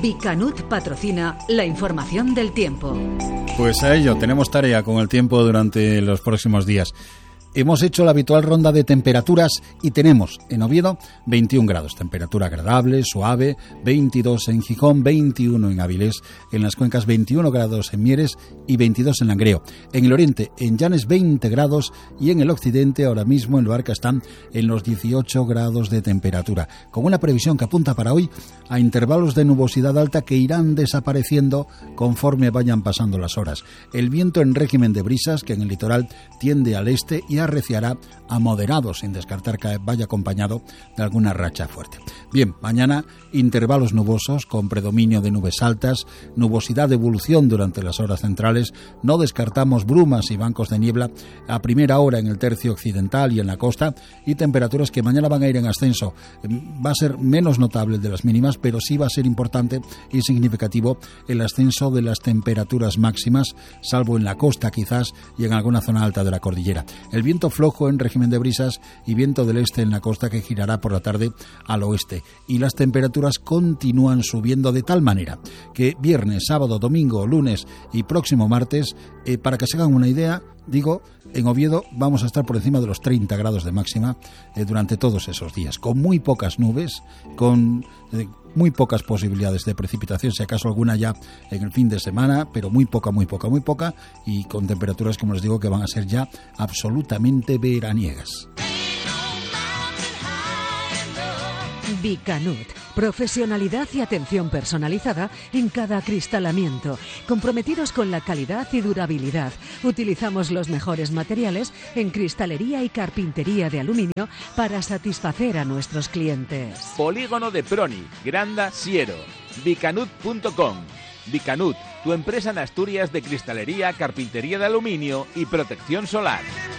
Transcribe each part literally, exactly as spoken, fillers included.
Bicanut patrocina la información del tiempo. Pues a ello, tenemos tarea con el tiempo durante los próximos días. Hemos hecho la habitual ronda de temperaturas y tenemos en Oviedo veintiún grados, temperatura agradable, suave, veintidós en Gijón, veintiuno en Avilés, en las Cuencas veintiuno grados en Mieres y veintidós en Langreo. En el oriente, en Llanes veinte grados y en el occidente, ahora mismo en Luarca están en los dieciocho grados de temperatura, con una previsión que apunta para hoy a intervalos de nubosidad alta que irán desapareciendo conforme vayan pasando las horas. El viento en régimen de brisas, que en el litoral tiende al este y arreciará a moderado, sin descartar que vaya acompañado de alguna racha fuerte. Bien, mañana intervalos nubosos con predominio de nubes altas, nubosidad de evolución durante las horas centrales, no descartamos brumas y bancos de niebla a primera hora en el tercio occidental y en la costa, y temperaturas que mañana van a ir en ascenso. Va a ser menos notable el de las mínimas, pero sí va a ser importante y significativo el ascenso de las temperaturas máximas, salvo en la costa quizás y en alguna zona alta de la cordillera. El viento flojo en régimen de brisas y viento del este en la costa que girará por la tarde al oeste, y las temperaturas continúan subiendo de tal manera que viernes, sábado, domingo, lunes y próximo martes, eh, para que se hagan una idea, digo, en Oviedo vamos a estar por encima de los treinta grados de máxima eh, durante todos esos días, con muy pocas nubes, con eh, muy pocas posibilidades de precipitación, si acaso alguna ya en el fin de semana, pero muy poca, muy poca, muy poca, y con temperaturas, como les digo, que van a ser ya absolutamente veraniegas. Bicanut, profesionalidad y atención personalizada en cada acristalamiento, comprometidos con la calidad y durabilidad. Utilizamos los mejores materiales en cristalería y carpintería de aluminio para satisfacer a nuestros clientes. Polígono de Proni, Granda, Siero, bicanut punto com. Bicanut, tu empresa en Asturias de cristalería, carpintería de aluminio y protección solar.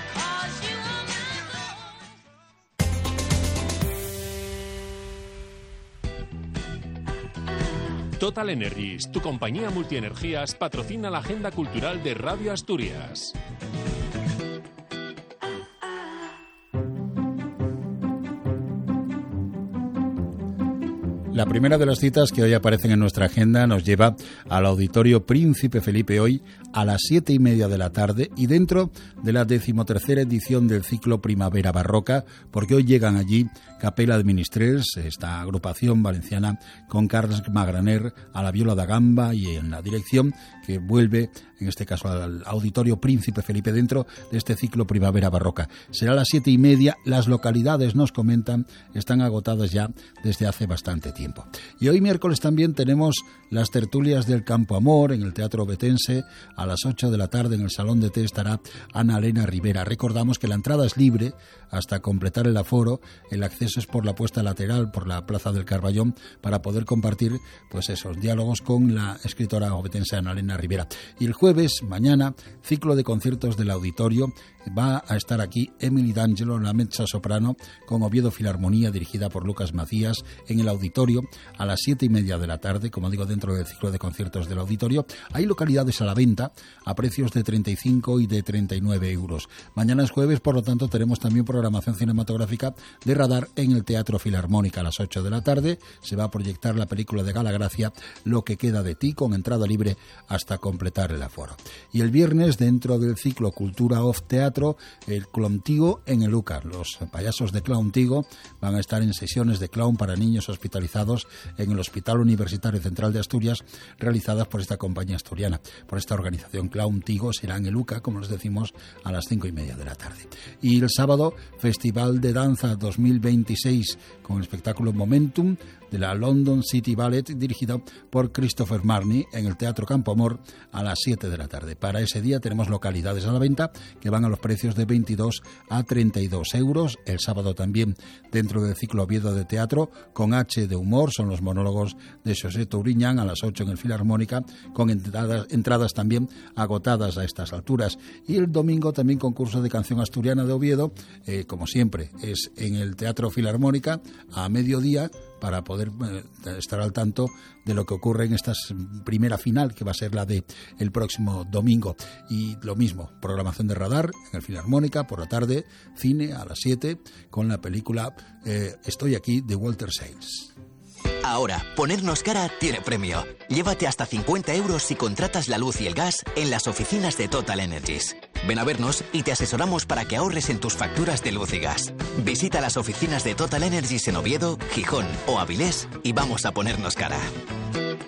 Total Energies, tu compañía multienergías, patrocina la agenda cultural de Radio Asturias. La primera de las citas que hoy aparecen en nuestra agenda nos lleva al Auditorio Príncipe Felipe hoy a las siete y media de la tarde y dentro de la decimotercera edición del ciclo Primavera Barroca, porque hoy llegan allí Capella de Ministrers, esta agrupación valenciana con Carles Magraner a la viola da gamba y en la dirección, que vuelve en este caso al Auditorio Príncipe Felipe dentro de este ciclo Primavera Barroca. Será a las siete y media, las localidades nos comentan están agotadas ya desde hace bastante tiempo. Y hoy miércoles también tenemos las tertulias del Campo Amor en el Teatro Ovetense. A las ocho de la tarde en el Salón de Té estará Ana Elena Rivera. Recordamos que la entrada es libre hasta completar el aforo. El acceso es por la puesta lateral, por la Plaza del Carballón, para poder compartir pues esos diálogos con la escritora ovetense Ana Elena Rivera. Y el jueves, mañana, ciclo de conciertos del auditorio. Va a estar aquí Emily D'Angelo en la mezza soprano con Oviedo Filarmonía, dirigida por Lucas Macías, en el auditorio a las siete y media de la tarde, como digo, dentro del ciclo de conciertos del auditorio. Hay localidades a la venta a precios de treinta y cinco y de treinta y nueve euros. Mañana es jueves, por lo tanto tenemos también programación cinematográfica de Radar en el Teatro Filarmónica a las ocho de la tarde. Se va a proyectar la película de Gala Gracia, Lo que queda de ti, con entrada libre hasta completar el aforo. Y el viernes, dentro del ciclo Cultura Off Teatro, el Clown Tigo en el Lucar. Los payasos de Clown Tigo van a estar en sesiones de clown para niños hospitalizados en el Hospital Universitario Central de Asturias, realizadas por esta compañía asturiana, por esta organización Clown Tigo. Será en el Lucar, como les decimos, a las cinco y media de la tarde. Y el sábado, Festival de Danza dos mil veintiséis con el espectáculo Momentum de la London City Ballet, dirigido por Christopher Marney, en el Teatro Campo Amor a las siete de la tarde. Para ese día tenemos localidades a la venta que van a los precios de veintidós a treinta y dos euros. El sábado también, dentro del ciclo Oviedo de Teatro, con H de humor, son los monólogos de José Touriñán a las ocho en el Filarmónica, con entradas, entradas también agotadas a estas alturas. Y el domingo también concurso de canción asturiana de Oviedo, eh, como siempre, es en el Teatro Filarmónica a mediodía, para poder eh, estar al tanto de lo que ocurre en esta primera final, que va a ser la de el próximo domingo. Y lo mismo, programación de Radar en el Filarmónica por la tarde, cine a las siete con la película eh, Estoy aquí de Walter Sales. Ahora, ponernos cara tiene premio. Llévate hasta cincuenta euros si contratas la luz y el gas en las oficinas de Total Energies. Ven a vernos y te asesoramos para que ahorres en tus facturas de luz y gas. Visita las oficinas de Total Energies en Oviedo, Gijón o Avilés y vamos a ponernos cara.